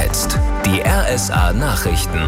jetzt die RSA Nachrichten.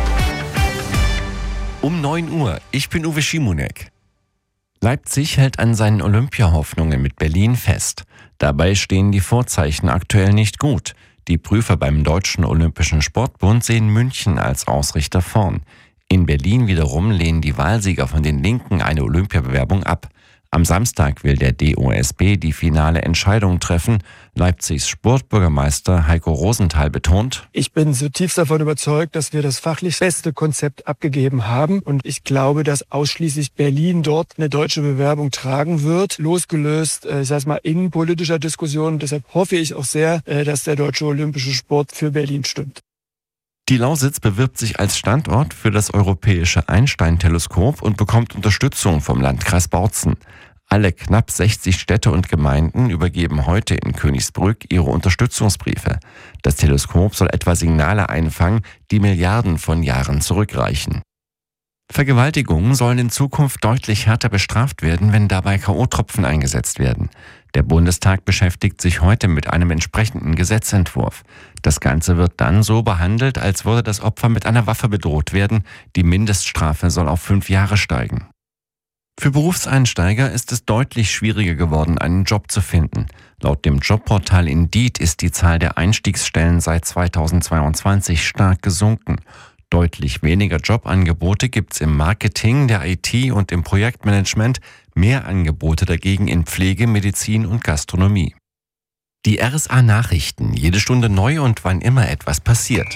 Um 9 Uhr, ich bin Uwe Schimonek. Leipzig hält an seinen Olympiahoffnungen mit Berlin fest. Dabei stehen die Vorzeichen aktuell nicht gut. Die Prüfer beim Deutschen Olympischen Sportbund sehen München als Ausrichter vorn. In Berlin wiederum lehnen die Wahlsieger von den Linken eine Olympiabewerbung ab. Am Samstag will der DOSB die finale Entscheidung treffen. Leipzigs Sportbürgermeister Heiko Rosenthal betont: Ich bin zutiefst davon überzeugt, dass wir das fachlich beste Konzept abgegeben haben. Und ich glaube, dass ausschließlich Berlin dort eine deutsche Bewerbung tragen wird, losgelöst, innenpolitischer Diskussion. Und deshalb hoffe ich auch sehr, dass der Deutsche Olympische Sport für Berlin stimmt. Die Lausitz bewirbt sich als Standort für das europäische Einstein-Teleskop und bekommt Unterstützung vom Landkreis Bautzen. Alle knapp 60 Städte und Gemeinden übergeben heute in Königsbrück ihre Unterstützungsbriefe. Das Teleskop soll etwa Signale einfangen, die Milliarden von Jahren zurückreichen. Vergewaltigungen sollen in Zukunft deutlich härter bestraft werden, wenn dabei K.O.-Tropfen eingesetzt werden. Der Bundestag beschäftigt sich heute mit einem entsprechenden Gesetzentwurf. Das Ganze wird dann so behandelt, als würde das Opfer mit einer Waffe bedroht werden. Die Mindeststrafe soll auf 5 Jahre steigen. Für Berufseinsteiger ist es deutlich schwieriger geworden, einen Job zu finden. Laut dem Jobportal Indeed ist die Zahl der Einstiegsstellen seit 2022 stark gesunken. Deutlich weniger Jobangebote gibt's im Marketing, der IT und im Projektmanagement, mehr Angebote dagegen in Pflege, Medizin und Gastronomie. Die RSA Nachrichten, jede Stunde neu und wann immer etwas passiert.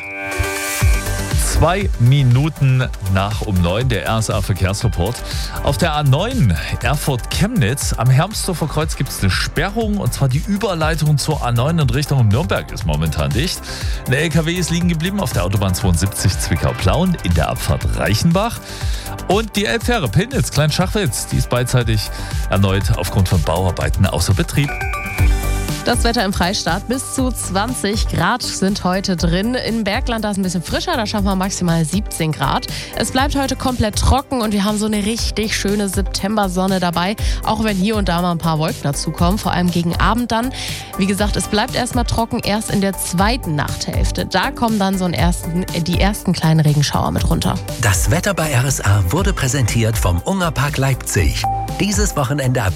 2 Minuten nach um 9, der RSA Verkehrsreport. Auf der A9 Erfurt-Chemnitz am Hermsdorfer Kreuz gibt es eine Sperrung, und zwar die Überleitung zur A9 in Richtung Nürnberg ist momentan dicht. Der LKW ist liegen geblieben auf der Autobahn 72 Zwickau-Plauen in der Abfahrt Reichenbach. Und die Elbfähre Pillnitz-Kleinschachwitz, die ist beidseitig erneut aufgrund von Bauarbeiten außer Betrieb. Das Wetter im Freistaat: bis zu 20 Grad sind heute drin. Im Bergland da ist ein bisschen frischer, da schaffen wir maximal 17 Grad. Es bleibt heute komplett trocken und wir haben so eine richtig schöne Septembersonne dabei, auch wenn hier und da mal ein paar Wolken dazukommen, vor allem gegen Abend dann. Wie gesagt, es bleibt erstmal trocken, erst in der zweiten Nachthälfte. Da kommen dann die ersten kleinen Regenschauer mit runter. Das Wetter bei RSA wurde präsentiert vom Ungerpark Leipzig. Dieses Wochenende